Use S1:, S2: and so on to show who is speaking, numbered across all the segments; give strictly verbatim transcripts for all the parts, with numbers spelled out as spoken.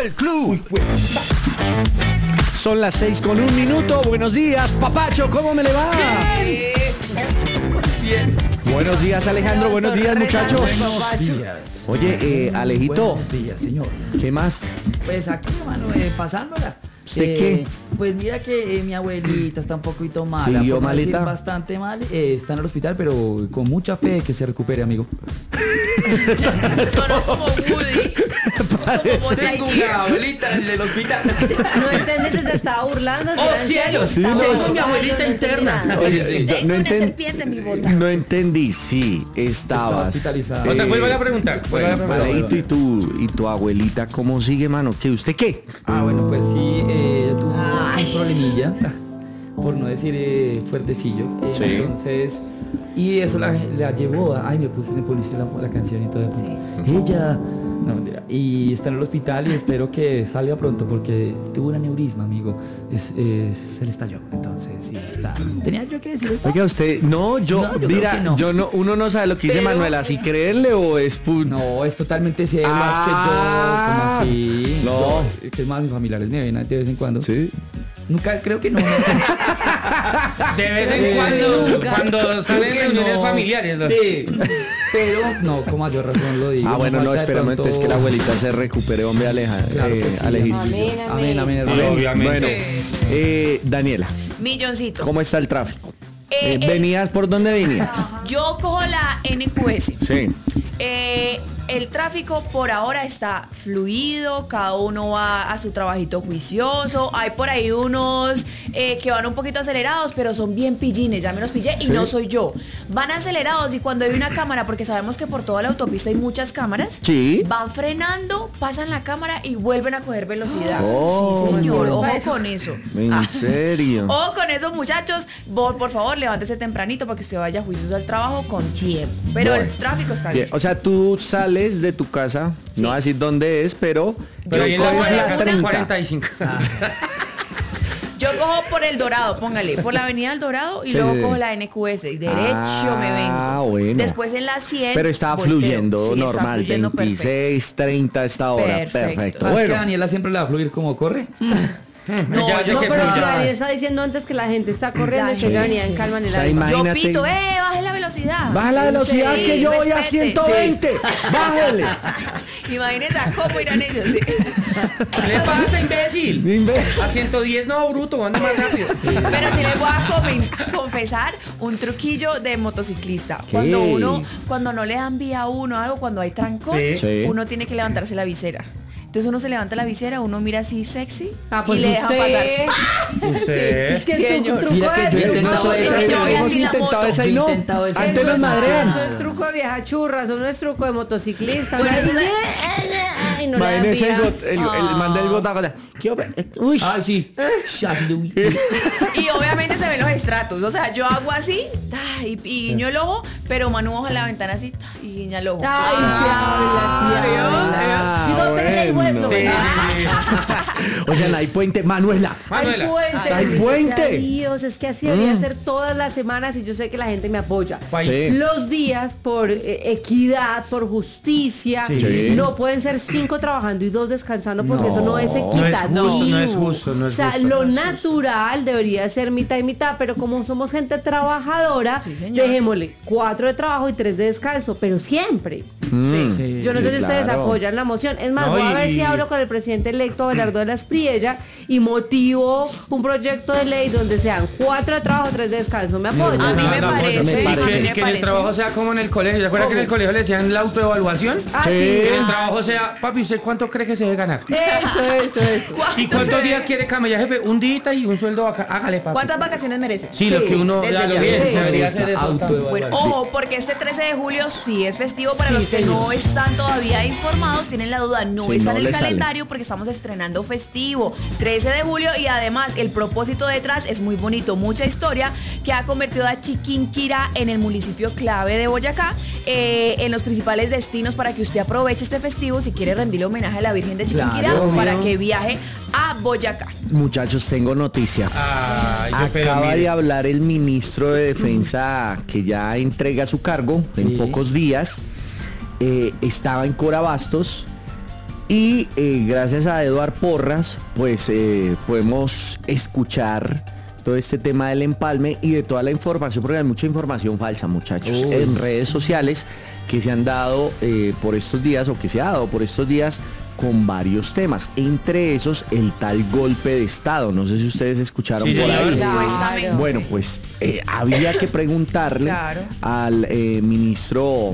S1: El club. Son las seis con un minuto. Buenos días, papacho, ¿cómo me le va?
S2: Bien. Bien.
S1: Buenos días, Alejandro. Buenos días, muchachos.
S2: Buenos días.
S1: Oye, eh, Alejito.
S2: Buenos días, señor.
S1: ¿Qué más?
S2: Pues aquí, mano, eh, pasándola.
S1: ¿Usted
S2: Eh,
S1: qué?
S2: Pues mira que eh, mi abuelita está un poquito mala.
S1: ¿Siguió
S2: por no decir
S1: malita?
S2: bastante mal. Eh, está en el hospital, pero con mucha fe de que se recupere, amigo.
S3: Sonó como Woody.
S1: Parece.
S2: Tengo una abuelita en el hospital.
S4: No entendés, se estaba burlando.
S2: ¡Oh, cielos!
S1: Sí,
S4: Estaba
S1: no,
S4: burlando,
S2: sí. mi abuelita
S4: no entendí
S2: interna.
S4: nada.
S1: Oye,
S2: Sí, sí.
S1: yo no,
S3: Tengo una
S1: enten-
S3: serpiente en mi bota.
S1: no entendí. Sí, estabas.
S2: Estaba hospitalizada.
S1: eh,
S5: Otra, vuelva a preguntar. vuelva a
S1: Bueno,
S5: preguntar.
S1: Alejito, ¿y tu, ¿y tu abuelita cómo sigue, mano? ¿Qué? ¿Usted qué?
S2: Ah, bueno, pues sí, eh, ella tuvo un problemilla, por no decir eh, fuertecillo. Eh,
S1: Sí.
S2: Entonces, y eso la, la llevó a. Ay, me puse, me pusiste la, la canción y todo. Ella. No, mentira. Y está en el hospital y espero que salga pronto porque tuvo un aneurisma, amigo. Es, es- se le estalló. Entonces, sí, está. Tenía yo que decir esto.
S1: Oiga, usted, no, yo,
S2: No, yo
S1: mira,
S2: creo que no.
S1: yo no, uno no sabe lo que dice
S2: Pero-
S1: Manuela, si creerle o es pu-
S2: No, es totalmente serio,
S1: Ah.
S2: es que yo, como así.
S1: No.
S2: Yo- es que es más, mis familiares me ven de vez en cuando.
S1: Sí.
S2: Nunca, creo que no. no.
S5: De vez en
S2: Eh,
S5: cuando,
S2: nunca.
S5: cuando salen
S2: Creo que
S5: reuniones
S2: no.
S5: familiares. ¿no?
S2: Sí, pero no, con mayor razón lo digo.
S1: Ah, bueno, no,
S2: falta de
S1: esperemos
S2: pronto-
S1: entonces que la abuelita se recupere, hombre, Aleja,
S2: Claro que
S1: eh,
S2: sí,
S1: Alejito.
S4: Amén,
S2: Amén, amén,
S5: Y
S2: hermano.
S5: obviamente.
S1: Bueno, eh, Daniela,
S3: Milloncito.
S1: ¿cómo está el tráfico?
S3: Eh,
S1: Eh,
S3: eh,
S1: ¿Venías por dónde venías?
S3: Yo cojo la N Q S.
S1: Sí.
S3: Eh, el tráfico por ahora está fluido, cada uno va a su trabajito juicioso. Hay por ahí unos eh, que van un poquito acelerados, pero son bien pillines, ya me los pillé y
S1: Sí.
S3: no soy yo. Van acelerados y cuando hay una cámara, porque sabemos que por toda la autopista hay muchas cámaras,
S1: Sí.
S3: van frenando, pasan la cámara y vuelven a coger velocidad.
S1: Oh.
S3: Sí, señor,
S4: ¿Cómo
S3: ojo
S4: es eso?
S3: con eso.
S1: ¿En
S3: Ah.
S1: serio?
S3: Ojo con eso, muchachos. Por, por favor, levántese tempranito para que usted vaya juicioso al trabajo con tiempo. Pero
S1: Bueno.
S3: el tráfico está
S1: Bien,
S3: bien.
S1: o sea, tú sales de tu casa,
S3: Sí.
S1: no voy a decir dónde es, pero,
S5: Pero ahí en la
S1: coges
S3: cojo
S1: la
S3: la
S1: treinta.
S5: cuarenta y cinco.
S3: Yo cojo por el Dorado, póngale, por la avenida del Dorado y
S1: Sí,
S3: luego
S1: sí, sí.
S3: cojo la N Q S y derecho
S1: Ah,
S3: me vengo.
S1: bueno.
S3: Después en la cien.
S1: Pero estaba
S3: volteo.
S1: fluyendo
S3: Sí, está
S1: normal,
S3: fluyendo perfecto.
S1: veintiséis, treinta a esta hora. Perfecto.
S3: Perfecto.
S2: Ah, es que
S1: Bueno,
S2: Daniela siempre le va a fluir como corre.
S3: No,
S5: Ya, ya
S3: yo,
S4: No,
S5: que
S4: pero
S5: fluya.
S4: si Daniel está diciendo antes que la gente está corriendo y que ya venía en calma en el
S1: O sea,
S4: alma.
S1: ima-
S3: yo
S1: Imagínate.
S3: pito, eh, baje la velocidad.
S1: baja la velocidad
S3: Sí,
S1: que yo voy a
S3: respete.
S1: ciento veinte. Bájale.
S3: Imagínense a cómo irán ellos. Sí.
S5: ¿Qué le pasa, imbécil?
S1: Imbécil.
S5: A ciento diez no, bruto, anda más rápido.
S3: Pero sí les voy a comen- confesar un truquillo de motociclista.
S1: ¿Qué?
S3: Cuando uno, cuando no le dan vía a uno algo, cuando hay trancón,
S5: Sí.
S1: Sí.
S3: uno tiene que levantarse la visera. Entonces uno se levanta la visera, uno mira así sexy
S4: Ah, pues
S3: y le dejan
S4: usted.
S3: pasar.
S5: Usted.
S4: Es que
S3: Sí,
S4: tu
S3: señor.
S4: truco
S2: Mira que yo he
S4: de
S2: intentado
S4: truco-
S2: esa,
S3: Ese
S2: yo
S3: voy
S1: hemos
S3: así en la
S1: intentado
S3: moto.
S1: esa y
S2: Yo he
S1: no.
S2: intentado esa.
S1: Antes
S4: Eso
S1: nos
S4: es-
S1: madrean.
S4: Eso es truco de vieja churra, eso no es truco de motociclista.
S3: Bueno,
S4: Uno
S3: eso
S4: dice,
S3: no-
S4: "Eh, y no le dan
S1: Imagínese el,
S4: vía".
S1: got- el, el man del gota gota. ¿Qué ope- Uy.
S2: Ay, sí. Ya, sí, uy.
S3: Y obviamente se ven los estratos. O sea, yo hago así ta, y, y guiño el ojo, pero Manu baja la ventana así ta, y guiña el ojo.
S4: Ay, sí habla, sí
S3: ¿vio?
S4: habla.
S1: Ah,
S4: Digo, pero el
S1: bueno.
S4: huevo.
S5: Sí,
S4: ¿verdad?
S1: Oigan, hay puente. Manuela.
S5: Manuela.
S4: Hay puente.
S1: Hay
S4: bendito
S1: puente.
S4: sea Dios, es que así debería ser todas las semanas y yo sé que la gente me apoya.
S1: Sí.
S4: Los días por eh, equidad, por justicia,
S1: Sí.
S4: no pueden ser cinco trabajando y dos descansando porque eso no es
S1: No,
S4: equitativo.
S5: no es justo, no es justo, no es
S4: o sea,
S5: justo.
S4: lo
S5: No es
S4: natural debería ser mitad y mitad, pero como somos gente trabajadora,
S3: Sí, señor.
S4: dejémosle cuatro de trabajo y tres de descanso, pero siempre.
S1: Mm.
S2: Sí.
S4: Yo no sé
S1: Sí,
S4: si ustedes
S1: claro.
S4: apoyan la moción. Es más,
S5: No,
S4: voy a
S5: y-
S4: ver si hablo con el presidente electo Abelardo de las Priella y motivo un proyecto de ley donde sean cuatro de trabajo, tres de descanso. ¿Me apoyan?
S3: A mí me parece,
S1: me
S5: Y
S1: parece.
S5: que,
S3: a mí
S5: y
S3: me
S5: que en el
S3: parece.
S5: trabajo sea como en el colegio. ¿Se acuerdan que en el colegio le decían la autoevaluación?
S4: Ah,
S1: Sí.
S4: sí.
S5: Que en el
S4: Ah,
S5: trabajo sea, papi, ¿usted cuánto cree que se debe ganar?
S4: Eso, eso, eso.
S5: ¿Y cuántos días quiere camellar, jefe? Un día y un sueldo acá. Hágale, papi.
S3: ¿Cuántas vacaciones merece?
S5: Sí, lo que uno
S3: desde
S5: ya lo
S3: ya.
S5: bien,
S4: Sí.
S5: se debería
S2: Me
S5: hacer
S2: gusta,
S5: eso.
S2: autoevaluación.
S3: Bueno, ojo, porque este trece de julio sí es festivo para
S4: Sí,
S3: los que
S4: señor.
S3: no están todavía informados, tienen la duda, no
S1: Sí,
S3: está
S1: no
S3: en el
S1: le sale.
S3: calendario porque estamos estrenando festivo, trece de julio, y además el propósito detrás es muy bonito, mucha historia que ha convertido a Chiquinquirá en el municipio clave de Boyacá, eh, en los principales destinos para que usted aproveche este festivo si quiere rendirle homenaje a la Virgen de Chiquinquirá,
S2: Claro,
S3: para
S2: obvio.
S3: que viaje a Boyacá.
S1: Muchachos, tengo noticia.
S5: Ay, yo, pero
S1: Acaba
S5: mire.
S1: de hablar el ministro de Defensa que ya entrega su cargo en
S2: Sí.
S1: pocos días. Eh, estaba en Corabastos Y eh, gracias a Eduard Porras, pues eh, podemos escuchar todo este tema del empalme y de toda la información, porque hay mucha información falsa, muchachos, Uy. en redes sociales que se han dado eh, por estos días, o que se ha dado por estos días, con varios temas, entre esos el tal golpe de Estado. No sé si ustedes escucharon
S5: sí,
S1: por ahí.
S3: Claro.
S1: Bueno, pues eh, había que preguntarle claro. al eh, ministro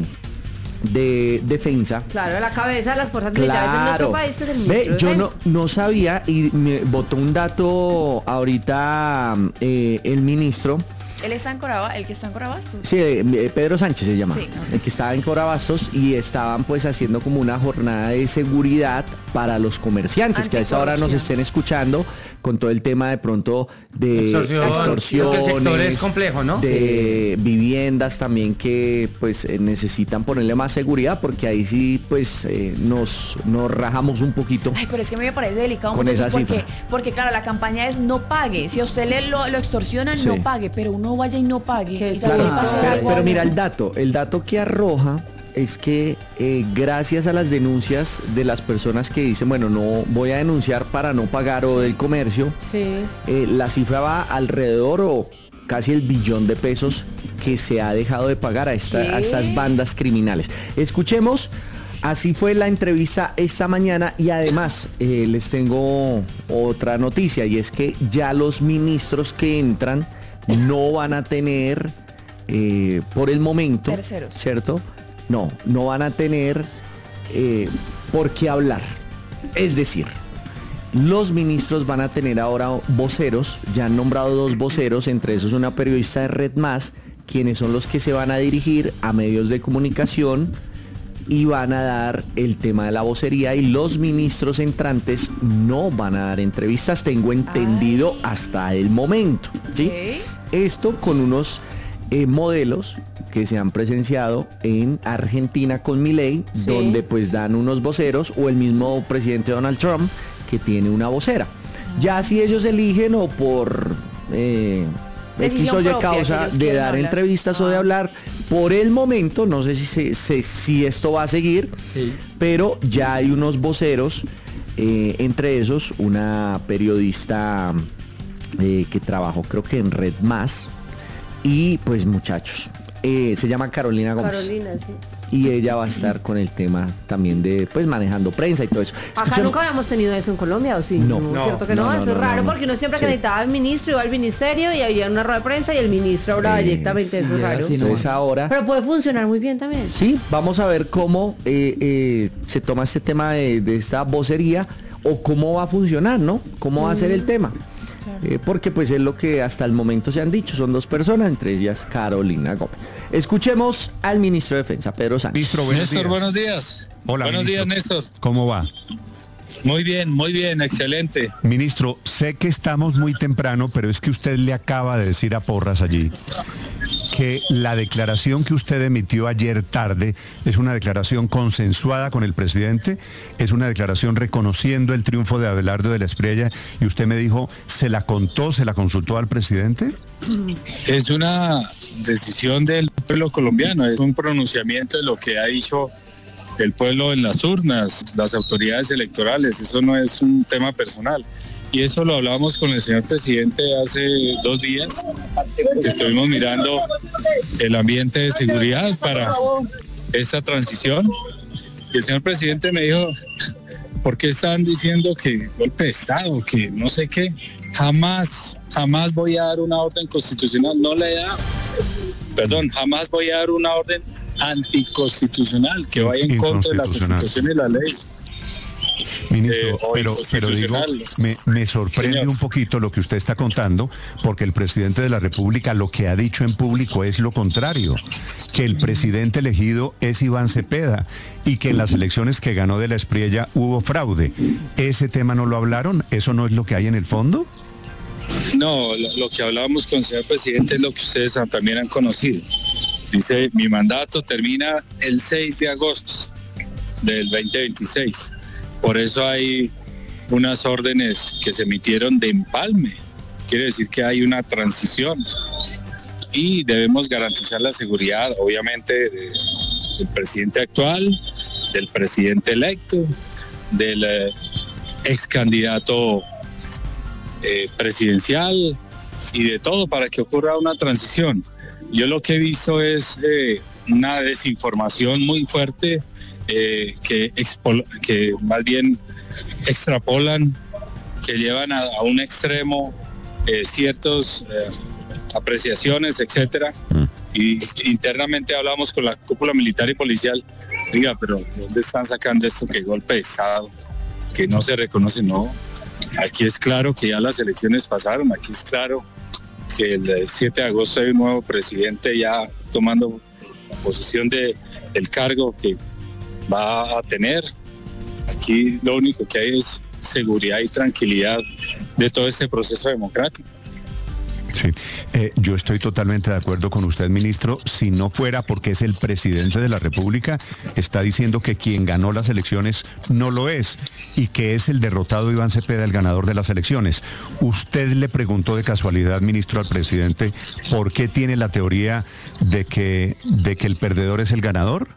S1: de Defensa.
S4: Claro, la cabeza de las fuerzas militares claro. en nuestro país, que es el ministro
S1: Ve,
S4: de
S1: yo
S4: Defensa.
S1: no, no sabía, y me botó un dato ahorita eh, el ministro.
S3: Él está en Corabastos, el que está en Corabastos.
S1: Sí, eh, Pedro Sánchez se llama,
S3: sí.
S1: el que estaba en Corabastos, y estaban pues haciendo como una jornada de seguridad para los comerciantes que a esta hora nos estén escuchando con todo el tema de pronto de
S5: extorsión,
S1: extorsiones,
S5: el sector es complejo, ¿no?
S1: de sí. viviendas también que pues eh, necesitan ponerle más seguridad, porque ahí sí pues eh, nos, nos rajamos un poquito.
S3: Ay, pero es que a mí me parece delicado
S1: con
S3: muchachos,
S1: esa
S3: porque,
S1: cifra.
S3: porque claro, la campaña es no pague. Si a usted le lo, lo extorsionan, sí. no pague, pero uno vaya y no pague. Y
S1: claro, pero, pero mira el dato, el dato que arroja es que eh, gracias a las denuncias de las personas que dicen, bueno, no voy a denunciar para no pagar, o del comercio,
S4: sí.
S1: eh, la cifra va alrededor o casi el billón de pesos que se ha dejado de pagar a, esta, a estas bandas criminales. Escuchemos, así fue la entrevista esta mañana, y además eh, les tengo otra noticia, y es que ya los ministros que entran no van a tener, eh, por el momento,
S3: terceros,
S1: ¿cierto? No, no van a tener eh, por qué hablar. Es decir, los ministros van a tener ahora voceros, ya han nombrado dos voceros, entre esos una periodista de Red Más, quienes son los que se van a dirigir a medios de comunicación y van a dar el tema de la vocería, y los ministros entrantes no van a dar entrevistas, tengo entendido, Ay. hasta el momento, ¿sí? Okay. Esto con unos eh, modelos que se han presenciado en Argentina con Milei, sí. donde pues dan unos voceros, o el mismo presidente Donald Trump, que tiene una vocera. Ya si ellos eligen, o por eh, X o Y causa de dar hablar. entrevistas ah. o de hablar, por el momento, no sé si, se, se, si esto va a seguir, sí. pero ya hay unos voceros, eh, entre esos una periodista eh, que trabajó creo que en Red Más, y pues muchachos, eh, se llama Carolina Gómez.
S4: Carolina, sí.
S1: Y ella va a estar con el tema también de, pues, manejando prensa y todo eso.
S4: Acá Escuchen... nunca habíamos tenido eso en Colombia, ¿o sí?
S1: No.
S4: ¿No?
S1: no
S4: ¿Cierto que no? no, no eso no, es raro, no, porque uno siempre sí. que necesitaba al ministro, iba al ministerio y había una rueda de prensa y el ministro hablaba eh, directamente, sí, eso es raro.
S1: Sí, Entonces ahora...
S4: Pero puede funcionar muy bien también.
S1: Sí, vamos a ver cómo eh, eh, se toma este tema de, de esta vocería, o cómo va a funcionar, ¿no? ¿Cómo mm. va a ser el tema? Eh, porque pues es lo que hasta el momento se han dicho, son dos personas, entre ellas Carolina Gómez. Escuchemos al ministro de Defensa, Pedro Sánchez.
S6: Ministro, buenos
S7: Néstor,
S6: días.
S7: buenos días.
S6: Hola,
S7: buenos
S6: ministro.
S7: días, Néstor.
S6: ¿Cómo va?
S7: Muy bien, muy bien, excelente.
S6: Ministro, sé que estamos muy temprano, pero es que usted le acaba de decir a Porras allí que la declaración que usted emitió ayer tarde es una declaración consensuada con el presidente, es una declaración reconociendo el triunfo de Abelardo de la Espriella, y usted me dijo, ¿se la contó, se la consultó al presidente?
S7: Es una decisión del pueblo colombiano, es un pronunciamiento de lo que ha dicho el pueblo en las urnas, las autoridades electorales, eso no es un tema personal. Y eso lo hablábamos con el señor presidente hace dos días, que estuvimos mirando el ambiente de seguridad para esta transición. Y el señor presidente me dijo, ¿por qué están diciendo que golpe de Estado, que no sé qué? Jamás, jamás voy a dar una orden constitucional, no le da, perdón, jamás voy a dar una orden anticonstitucional que vaya en contra de la Constitución y la ley.
S6: Ministro, eh, pero, pero digo, me, me sorprende Señor. un poquito lo que usted está contando, porque el presidente de la República lo que ha dicho en público es lo contrario, que el presidente elegido es Iván Cepeda y que en las elecciones que ganó de la Espriella hubo fraude. ¿Ese tema no lo hablaron? ¿Eso no es lo que hay en el fondo?
S7: No, lo, lo que hablábamos con el señor presidente es lo que ustedes también han conocido. Dice, mi mandato termina el seis de agosto del veinte veintiséis. Por eso hay unas órdenes que se emitieron de empalme. Quiere decir que hay una transición y debemos garantizar la seguridad, obviamente, de, del presidente actual, del presidente electo, del eh, ex candidato eh, presidencial y de todo para que ocurra una transición. Yo lo que he visto es eh, una desinformación muy fuerte eh, que, expo- que más bien extrapolan, que llevan a, a un extremo eh, ciertas eh, apreciaciones, etcétera. Y internamente hablamos con la cúpula militar y policial, diga, pero ¿de dónde están sacando esto? Que golpe de Estado, que no se reconoce. No, aquí es claro que ya las elecciones pasaron, aquí es claro que el siete de agosto hay un nuevo presidente ya tomando posesión de, del cargo que va a tener. Aquí lo único que hay es seguridad y tranquilidad de todo este proceso democrático.
S6: Sí, eh, yo estoy totalmente de acuerdo con usted, ministro. Si no fuera porque es el presidente de la República, está diciendo que quien ganó las elecciones no lo es y que es el derrotado Iván Cepeda el ganador de las elecciones. ¿Usted le preguntó de casualidad, ministro, al presidente por qué tiene la teoría de que, de que el perdedor es el ganador?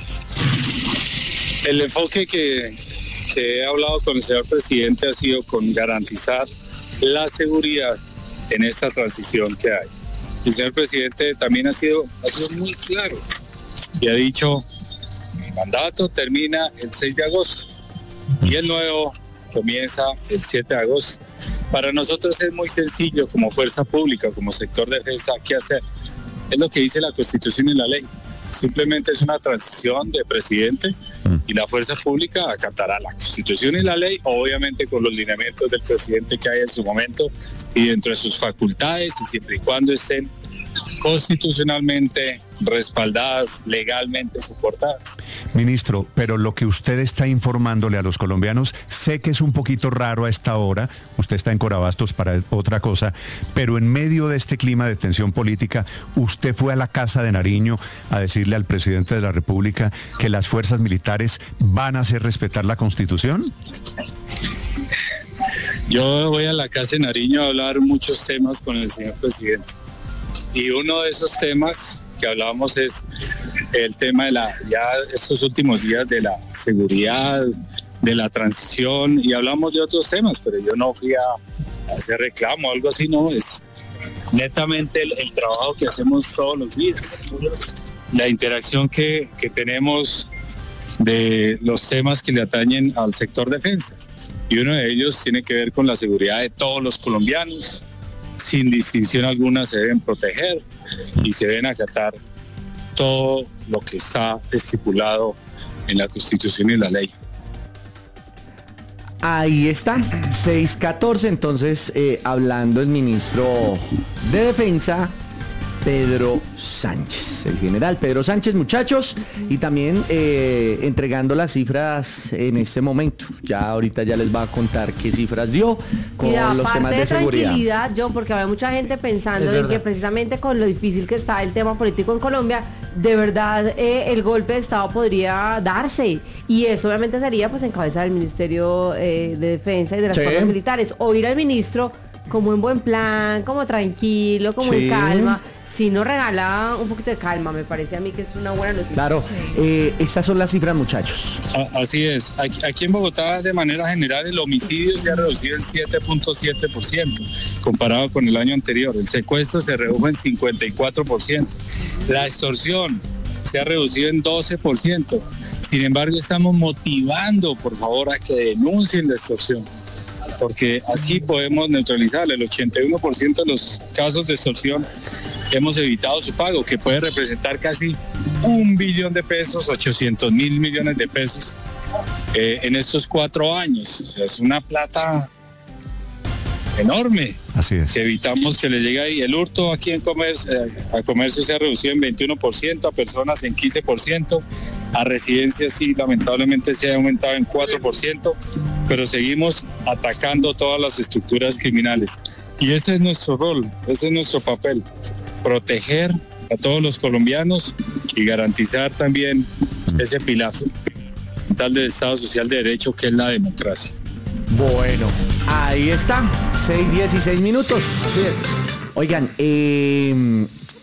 S7: El enfoque que, que he hablado con el señor presidente ha sido con garantizar la seguridad en esta transición que hay. El señor presidente también ha sido, ha sido muy claro y ha dicho, mi mandato termina el seis de agosto y el nuevo comienza el siete de agosto. Para nosotros es muy sencillo como fuerza pública, como sector de defensa, ¿qué hacer? Es lo que dice la Constitución y la ley. Simplemente es una transición de presidente y la fuerza pública acatará la Constitución y la ley, obviamente con los lineamientos del presidente que hay en su momento y dentro de sus facultades y siempre y cuando estén constitucionalmente respaldadas, legalmente soportadas.
S6: Ministro, pero lo que usted está informándole a los colombianos, sé que es un poquito raro a esta hora, usted está en Corabastos para otra cosa, pero en medio de este clima de tensión política, usted fue a la Casa de Nariño a decirle al presidente de la República que las fuerzas militares van a hacer respetar la Constitución.
S7: Yo voy a la Casa de Nariño a hablar muchos temas con el señor presidente. Y uno de esos temas que hablábamos es el tema de la, ya estos últimos días de la seguridad, de la transición, y hablamos de otros temas, pero yo no fui a, a hacer reclamo o algo así, no, es netamente el, el trabajo que hacemos todos los días, la interacción que, que tenemos de los temas que le atañen al sector defensa. Y uno de ellos tiene que ver con la seguridad de todos los colombianos. Sin distinción alguna se deben proteger y se deben acatar todo lo que está estipulado en la Constitución y la ley.
S1: Ahí está, seis catorce, entonces eh, hablando el ministro de Defensa, Pedro Sánchez, el general Pedro Sánchez, muchachos, y también eh, entregando las cifras en este momento. Ya ahorita ya les va a contar qué cifras dio con los temas de, de seguridad.
S4: Tranquilidad, John, porque había mucha gente pensando en que precisamente con lo difícil que está el tema político en Colombia, de verdad eh, el golpe de Estado podría darse, y eso obviamente sería pues en cabeza del Ministerio eh, de Defensa y de las
S1: sí.
S4: fuerzas militares. Oír al ministro como en buen plan, como tranquilo, como sí. en calma. Si no regala un poquito de calma, me parece a mí que es una buena noticia.
S1: Claro, sí. eh, estas son las cifras, muchachos.
S7: Así es. Aquí, aquí en Bogotá, de manera general, el homicidio se ha reducido en siete punto siete por ciento comparado con el año anterior. El secuestro se redujo en cincuenta y cuatro por ciento. La extorsión se ha reducido en doce por ciento. Sin embargo, estamos motivando, por favor, a que denuncien la extorsión, porque así podemos neutralizar el ochenta y uno por ciento de los casos de extorsión. Hemos evitado su pago, que puede representar casi un billón de pesos, ochocientos mil millones de pesos eh, en estos cuatro años. O sea, es una plata enorme.
S6: Así es.
S7: Que evitamos que le llegue ahí. El hurto aquí en comercio, eh, a comercio se ha reducido en veintiuno por ciento, a personas en quince por ciento, a residencias sí, lamentablemente se ha aumentado en cuatro por ciento, pero seguimos atacando todas las estructuras criminales. Y ese es nuestro rol, ese es nuestro papel, proteger a todos los colombianos y garantizar también ese pilar fundamental del Estado Social de Derecho, que es la democracia.
S1: Bueno, ahí está, seis dieciséis minutos.
S2: Así es.
S1: Oigan, eh,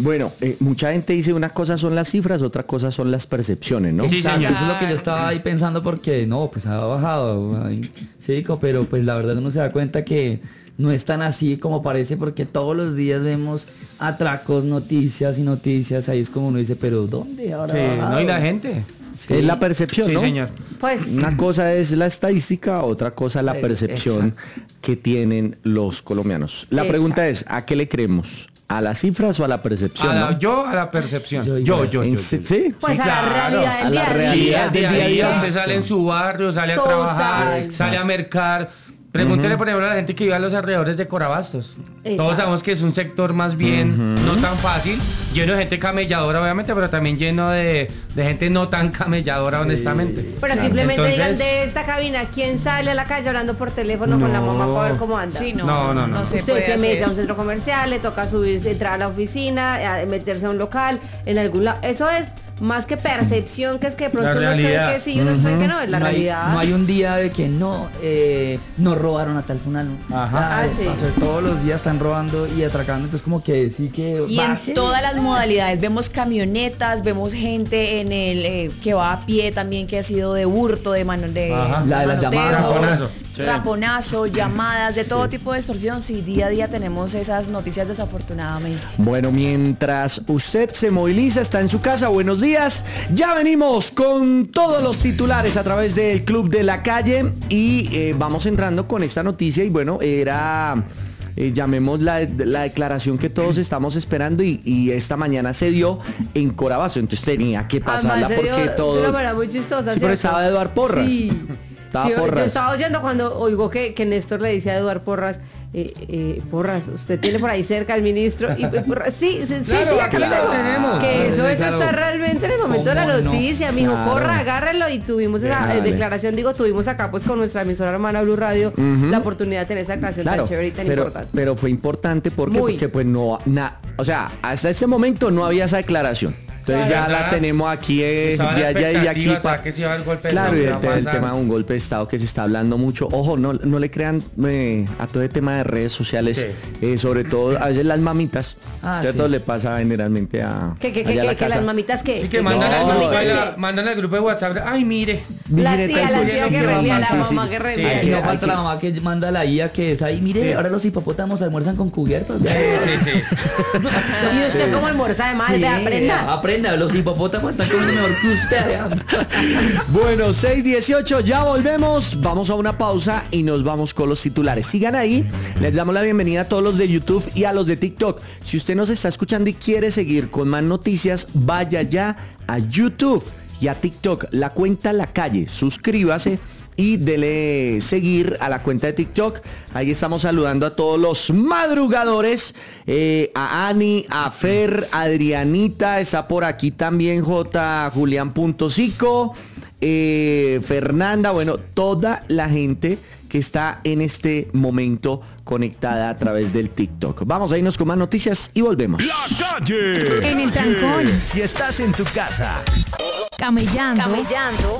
S1: Bueno, eh, mucha gente dice una cosa son las cifras, otra cosa son las percepciones, ¿no?
S5: Sí,
S2: Exacto,
S5: señor.
S2: eso es lo que yo estaba ahí pensando porque no, pues ha bajado, ay, sí, pero pues la verdad uno se da cuenta que no es tan así como parece porque todos los días vemos atracos, noticias y noticias, ahí es como uno dice, pero ¿dónde ahora?
S5: Sí,
S2: ha bajado?
S5: no, y la gente.
S2: Sí.
S1: Es la percepción,
S5: Sí,
S1: ¿no?
S5: señor.
S4: Pues
S1: Una cosa es la estadística, otra cosa la
S2: Sí,
S1: percepción que tienen los colombianos. La
S4: Exacto.
S1: pregunta es, ¿a qué le creemos? ¿A las cifras o a la percepción?
S5: A la-
S1: no?
S5: yo a la percepción.
S2: Yo
S5: Yo,
S2: igual.
S5: yo, yo.
S1: ¿En
S5: yo,
S1: se-
S5: yo.
S1: ¿Sí?
S4: pues
S5: Sí,
S4: a la
S5: claro,
S4: realidad
S1: a
S4: del
S1: la
S4: día a
S1: realidad
S4: día.
S5: Día a día,
S1: Exacto.
S5: usted sale en su barrio, sale a
S4: Total.
S5: trabajar, sale a mercar. Pregúntele, por ejemplo, a la gente que vive a los alrededores de Corabastos.
S4: Exacto.
S5: Todos sabemos que es un sector más bien no tan fácil, lleno de gente camelladora, obviamente, pero también lleno de, de gente no tan camelladora, honestamente.
S4: Pero simplemente digan
S5: Entonces-
S4: de esta cabina, ¿quién sale a la calle hablando por teléfono con la
S5: No.
S4: mamá para ver cómo anda?
S3: Sí, no,
S5: No, no, no.
S3: se
S4: Usted
S3: puede
S4: se
S3: hacer.
S4: mete a un centro comercial, le toca subirse, entrar a la oficina, a meterse a un local, en algún lado. Eso es más que percepción, que es que de pronto
S5: La
S4: unos creen
S5: realidad.
S4: que sí y otros creen que no, es la
S2: no hay,
S4: realidad.
S2: no hay un día de que no, eh, nos robaron a tal fulano.
S5: Ajá.
S2: Ay,
S4: Ah, sí.
S2: pasó, todos los días están robando y atracando, entonces como que sí que
S3: Y
S2: baje.
S3: en todas las modalidades vemos camionetas, vemos gente en el eh, que va a pie también, que ha sido de hurto, de mano de
S5: Ajá.
S2: La de las
S3: manoteo,
S2: llamadas
S5: ahora. Raponazo.
S2: Sí.
S3: raponazo, llamadas, de todo tipo de extorsión. Sí, día a día tenemos esas noticias desafortunadamente.
S1: Bueno, mientras usted se moviliza, está en su casa, buenos días. Ya venimos con todos los titulares a través del Club de la Calle y eh, vamos entrando con esta noticia y bueno, era... Eh, llamemos la, la declaración que todos estamos esperando y, y esta mañana se dio en Corabaso, entonces tenía que pasarla
S4: Además, se
S1: porque
S4: dio
S1: todo...
S4: de una manera muy chistosa,
S1: Sí, pero
S4: ¿cierto?
S1: estaba Eduard Porras.
S4: Sí.
S1: Estaba
S4: Sí, yo
S1: Porras.
S4: estaba oyendo cuando oigo que, que Néstor le dice a Eduard Porras, eh, eh, Porras, usted tiene por ahí cerca al ministro. Y eh, Porras, sí, sí, sí,
S5: Claro,
S4: sí,
S5: aquí lo
S4: claro.
S5: tenemos.
S4: Que eso es
S2: Claro.
S4: estar realmente en el momento de la
S2: ¿Cómo no?
S4: noticia, mijo.
S1: Claro.
S4: Porra, agárrelo. Y tuvimos esa eh,
S1: Dale.
S4: declaración, digo, tuvimos acá pues con nuestra emisora hermana Blue Radio la oportunidad de tener esa declaración
S1: Claro,
S4: tan chévere y tan
S1: pero,
S4: importante.
S1: pero fue importante porque,
S4: Muy.
S1: porque pues no, na- o sea, hasta este momento no había esa declaración. Entonces ya
S5: ¿Verdad?
S1: la tenemos aquí eh,
S5: Estaba la
S1: de allá y de aquí.
S5: expectativa, o sea,
S1: pa-
S5: que se iba el golpe de
S1: claro, y
S5: Estado,
S1: el,
S5: que iba a
S1: el
S5: pasar.
S1: tema de un golpe de Estado que se está hablando mucho. Ojo, no, no le crean eh, a todo el tema de redes sociales,
S5: Sí.
S1: eh, sobre todo a veces las mamitas.
S2: Ah,
S1: ¿Cierto?
S2: sí.
S1: Le pasa generalmente a.
S4: ¿Qué, qué, qué,
S1: allá a
S4: qué,
S1: la
S4: que
S1: casa.
S4: las mamitas que
S5: Así que mandan,
S1: no,
S5: al grupo,
S4: mamitas
S5: de la-
S4: que-
S5: mandan al grupo de WhatsApp. Ay, mire.
S4: La
S1: Mire,
S4: tía,
S1: tal
S4: la
S1: cosa
S4: tía
S1: sí
S4: que
S1: va a
S4: reenvía, la
S1: pasar, sí,
S4: mamá
S1: sí.
S4: que
S1: Sí,
S4: reenvía.
S1: hay
S2: Y
S1: que-
S2: no
S1: hay
S2: falta
S1: que-
S2: la mamá que manda la I A que es ahí, mire,
S5: Sí.
S2: ahora los hipopótamos almuerzan con cubiertos.
S5: Sí, sí, sí.
S4: Y usted como almuerza de mal,
S2: Sí,
S4: vea, aprenda.
S2: aprenda, los hipopótamos están comiendo mejor que usted.
S1: Bueno, seis dieciocho, ya volvemos. Vamos a una pausa y nos vamos con los titulares. Sigan ahí. Les damos la bienvenida a todos los de YouTube y a los de TikTok. Si usted nos está escuchando y quiere seguir con más noticias, vaya ya a YouTube y a TikTok. La cuenta La Calle. Suscríbase y dele seguir a la cuenta de TikTok. Ahí estamos saludando a todos los madrugadores, eh, a Ani, a Fer, a Adrianita, está por aquí también J. Julián.cico, eh, Fernanda, bueno, toda la gente que está en este momento conectada a través del TikTok. Vamos a irnos con más noticias y volvemos.
S6: La Calle.
S8: En el trancón,
S6: Si estás en tu casa,
S8: camellando,
S3: Camellando.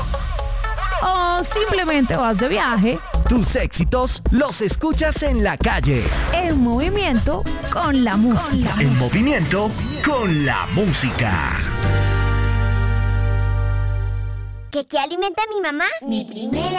S8: o simplemente vas de viaje,
S6: tus éxitos los escuchas en la calle.
S8: en movimiento con la música.
S6: En movimiento con la música.
S9: ¿Qué, qué alimenta a mi mamá? Mi primera